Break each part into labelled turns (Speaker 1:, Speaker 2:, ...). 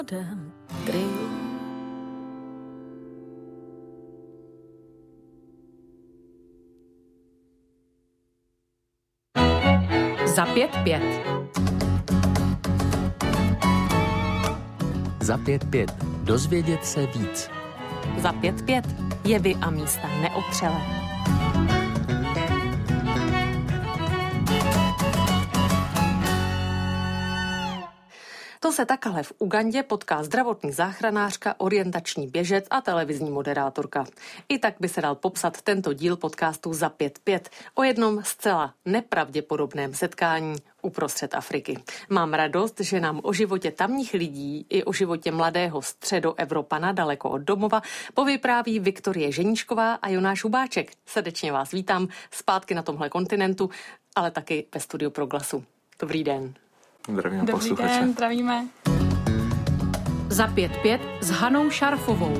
Speaker 1: Za 5-5.
Speaker 2: Za 5-5. Dozvědět se víc.
Speaker 1: Za 5-5. Jevy a místa neotřelé. To se takhle v Ugandě potká zdravotní záchranářka, orientační běžec a televizní moderátorka. I tak by se dal popsat tento díl podcastu Za 5-5 o jednom zcela nepravděpodobném setkání uprostřed Afriky. Mám radost, že nám o životě tamních lidí i o životě mladého středoevropana daleko od domova povypráví Viktorie Ženíšková a Jonáš Hubáček. Srdečně vás vítám zpátky na tomhle kontinentu, ale taky ve studiu Proglasu. Dobrý den.
Speaker 3: Zdravím posluchače.
Speaker 4: Dobrý den, zdravíme.
Speaker 1: Za 5-5 s Hanou Šarfovou.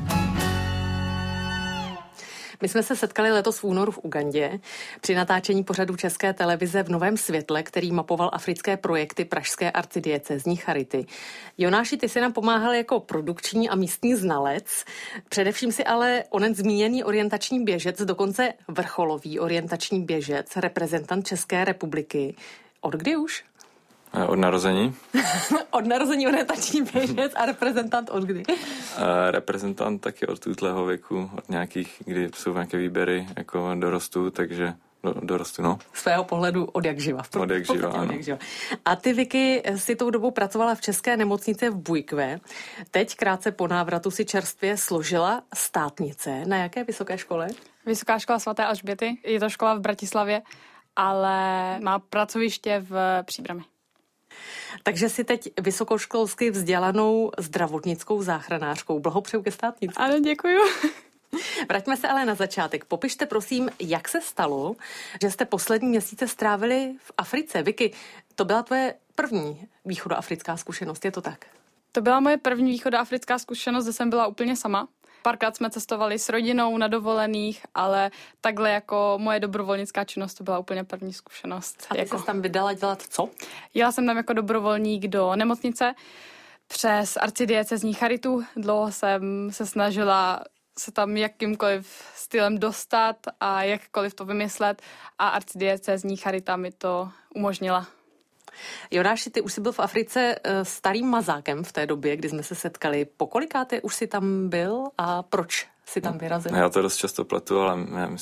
Speaker 1: My jsme se setkali letos v únoru v Ugandě při natáčení pořadu České televize V novém světle, který mapoval africké projekty pražské arcidiecézní charity. Jonáši, ty si nám pomáhal jako produkční a místní znalec. Především si ale onen zmíněný orientační běžec, dokonce vrcholový orientační běžec, reprezentant České republiky. Od kdy už?
Speaker 3: Od narození.
Speaker 1: Od narození orientační běžec a reprezentant od kdy?
Speaker 3: Reprezentant taky od tutlého věku, od nějakých, kdy jsou nějaké výběry jako dorostu, takže dorostu, no.
Speaker 1: Svého pohledu od jak živa.
Speaker 3: Od jak živa, ano.
Speaker 1: A ty, Vicky, si tou dobou pracovala v České nemocnici v Bujkve. Teď krátce po návratu si čerstvě složila státnice. Na jaké vysoké škole?
Speaker 4: Vysoká škola svaté Alžběty. Je to škola v Bratislavě, ale má pracoviště v Příbrami.
Speaker 1: Takže si teď vysokoškolsky vzdělanou zdravotnickou záchranářkou. Blahopřeju ke státnici.
Speaker 4: Ano, děkuju.
Speaker 1: Vraťme se ale na začátek. Popište prosím, jak se stalo, že jste poslední měsíce strávili v Africe. Vicky, to byla tvoje první východoafrická zkušenost, je to tak?
Speaker 4: To byla moje první východoafrická zkušenost, že jsem byla úplně sama. Párkrát jsme cestovali s rodinou na dovolených, ale takhle jako moje dobrovolnická činnost to byla úplně první zkušenost.
Speaker 1: A ty jsi tam vydala dělat co?
Speaker 4: Jela jsem tam jako dobrovolník do nemocnice přes arcidiecézní charitu. Dlouho jsem se snažila se tam jakýmkoliv stylem dostat a jakkoliv to vymyslet a arcidiecézní charita mi to umožnila.
Speaker 1: Jonáši, ty už jsi byl v Africe starým mazákem v té době, kdy jsme se setkali. Pokolikáté už jsi tam byl a proč jsi tam vyrazil?
Speaker 3: Já to dost často pletu, ale myslím,